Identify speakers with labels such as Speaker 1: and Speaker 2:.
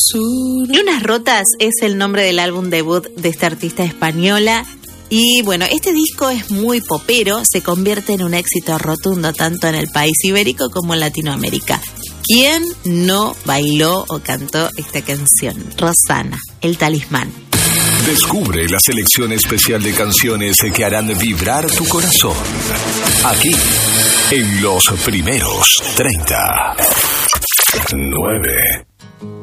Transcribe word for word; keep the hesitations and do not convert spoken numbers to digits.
Speaker 1: Lunas Rotas es el nombre del álbum debut de esta artista española. Y bueno, este disco es muy popero, se convierte en un éxito rotundo tanto en el país ibérico como en Latinoamérica. ¿Quién no bailó o cantó esta canción? Rosana, El Talismán.
Speaker 2: Descubre la selección especial de canciones que harán vibrar tu corazón. Aquí, en los primeros treinta. nueve.